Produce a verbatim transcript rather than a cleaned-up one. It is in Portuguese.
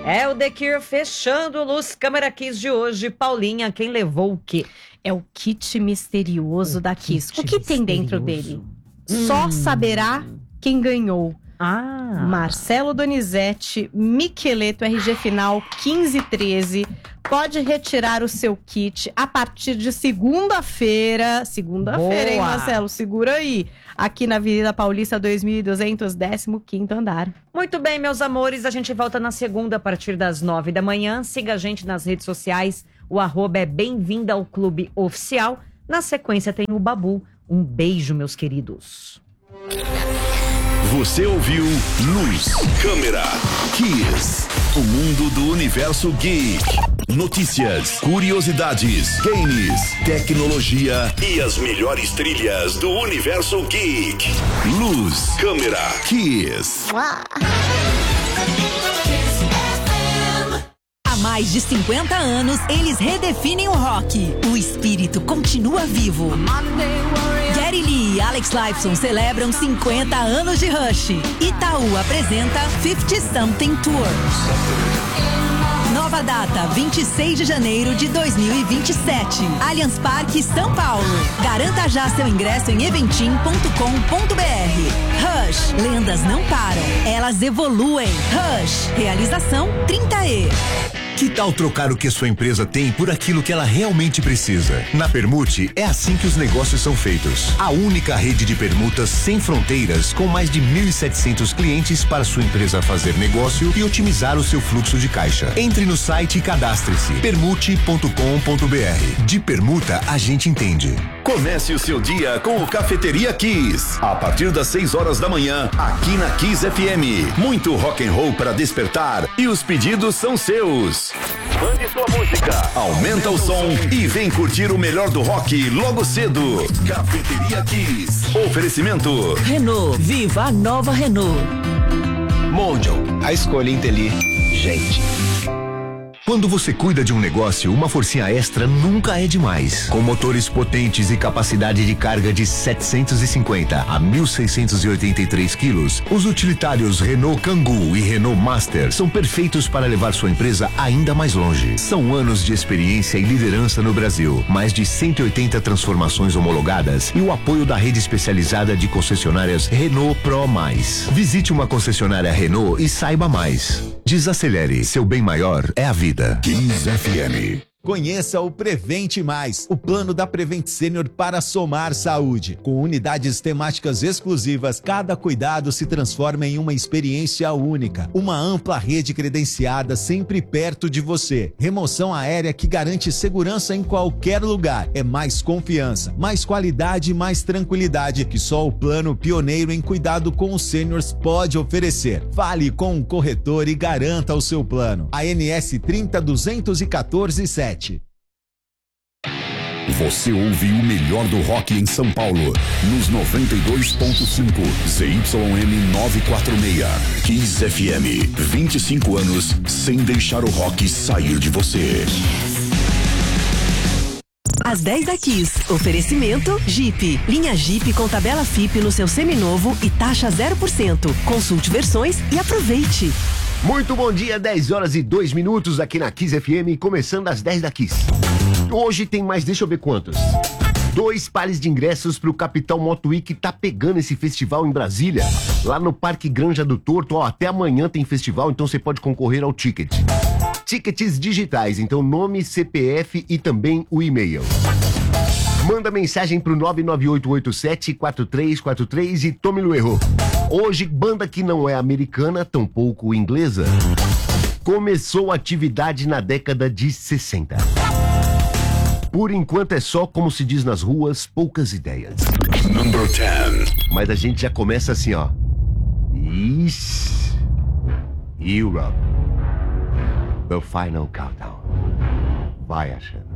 É o The Cure fechando o Luz Câmera Kiss de hoje. Paulinha, quem levou o quê? É o kit misterioso o da Kiss. kit O que tem dentro misterioso. dele? Só Hum. saberá quem ganhou. Ah. Marcelo Donizete, Miqueleto, R G final quinze treze. Pode retirar o seu kit a partir de segunda-feira. Segunda-feira, hein, Boa. Marcelo? Segura aí. Aqui na Avenida Paulista dois mil e duzentos, décimo quinto andar. Muito bem, meus amores. A gente volta na segunda a partir das nove da manhã. Siga a gente nas redes sociais. O arroba é Bem-vinda ao Clube Oficial. Na sequência tem o Babu. Um beijo, meus queridos. Você ouviu Luz, Câmera, Kiss. O mundo do universo geek. Notícias, curiosidades, games, tecnologia e as melhores trilhas do universo geek. Luz, Câmera, Kiss. Há mais de cinquenta anos, eles redefinem o rock. O espírito continua vivo. Geddy Lee e Alex Lifeson celebram cinquenta anos de Rush. Itaú apresenta cinquenta Something Tour. Nova data, vinte e seis de janeiro de dois mil e vinte e sete. Allianz Parque, São Paulo. Garanta já seu ingresso em eventim ponto com ponto br. Rush, lendas não param, elas evoluem. Rush, realização trinta E. Que tal trocar o que a sua empresa tem por aquilo que ela realmente precisa? Na Permute, é assim que os negócios são feitos. A única rede de permutas sem fronteiras, com mais de mil e setecentos clientes para sua empresa fazer negócio e otimizar o seu fluxo de caixa. Entre no site e cadastre-se. permute ponto com ponto br. De permuta, a gente entende. Comece o seu dia com o Cafeteria Kiss. A partir das seis horas da manhã, aqui na Kiss F M. Muito rock and roll para despertar e os pedidos são seus. Mande sua música, aumenta o som e vem curtir o melhor do rock logo cedo. Cafeteria Kiss. Oferecimento Renault, viva a nova Renault. Mondial, a escolha inteligente. Quando você cuida de um negócio, uma forcinha extra nunca é demais. Com motores potentes e capacidade de carga de setecentos e cinquenta a mil seiscentos e oitenta e três quilos, os utilitários Renault Kangoo e Renault Master são perfeitos para levar sua empresa ainda mais longe. São anos de experiência e liderança no Brasil, mais de cento e oitenta transformações homologadas e o apoio da rede especializada de concessionárias Renault Pro Mais. Visite uma concessionária Renault e saiba mais. Desacelere, seu bem maior é a vida. Kiss F M. Conheça o Prevente Mais, o plano da Prevent Senior para somar saúde. Com unidades temáticas exclusivas, cada cuidado se transforma em uma experiência única. Uma ampla rede credenciada sempre perto de você. Remoção aérea que garante segurança em qualquer lugar. É mais confiança, mais qualidade e mais tranquilidade que só o plano pioneiro em cuidado com os seniors pode oferecer. Fale com o corretor e garanta o seu plano. A N S trinta duzentos e quatorze sete. Você ouve o melhor do rock em São Paulo, nos noventa e dois ponto cinco, Z Y M novecentos e quarenta e seis. Kiss F M, vinte e cinco anos sem deixar o rock sair de você. Às dez da Kiss, oferecimento Jeep. Linha Jeep com tabela F I P no seu seminovo e taxa zero por cento. Consulte versões e aproveite. Muito bom dia, dez horas e dois minutos aqui na Kiss F M, começando às dez da Kiss. Hoje tem mais, deixa eu ver quantos. Dois pares de ingressos pro Capital Moto Week, que tá pegando esse festival em Brasília, lá no Parque Granja do Torto. Ó, até amanhã tem festival, então você pode concorrer ao ticket. Tickets digitais, então nome, C P F e também o e-mail. Manda mensagem pro nove nove oito oito sete quatro três quatro três e tome no erro. Hoje, banda que não é americana, tampouco inglesa, começou a atividade na década de sessenta. Por enquanto é só, como se diz nas ruas, poucas ideias. Number ten. Mas a gente já começa assim, ó. Isso. Europe. The Final Countdown. Vai achando.